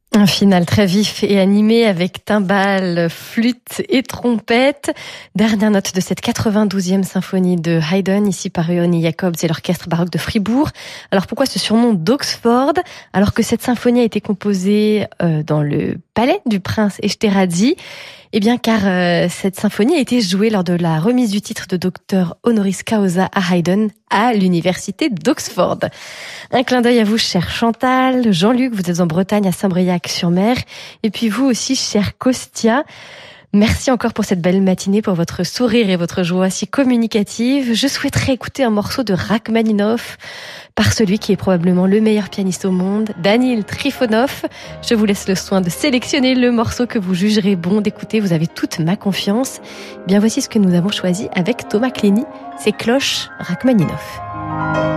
Un final très vif et animé avec timbales, flûte et trompette. Dernière note de cette 92e symphonie de Haydn, ici par Ronnie Jacobs et l'orchestre baroque de Fribourg. Alors pourquoi ce surnom d'Oxford, alors que cette symphonie a été composée dans le palais du prince Esterházy? Eh bien car cette symphonie a été jouée lors de la remise du titre de docteur honoris causa à Haydn à l'université d'Oxford. Un clin d'œil à vous, cher Chantal. Jean-Luc, vous êtes en Bretagne à Saint-Briac-sur-Mer. Et puis vous aussi, cher Kostia. Merci encore pour cette belle matinée, pour votre sourire et votre joie si communicative. Je souhaiterais écouter un morceau de Rachmaninov par celui qui est probablement le meilleur pianiste au monde, Danil Trifonov. Je vous laisse le soin de sélectionner le morceau que vous jugerez bon d'écouter. Vous avez toute ma confiance. Bien, voici ce que nous avons choisi avec Thomas Clény. C'est Cloche Rachmaninov.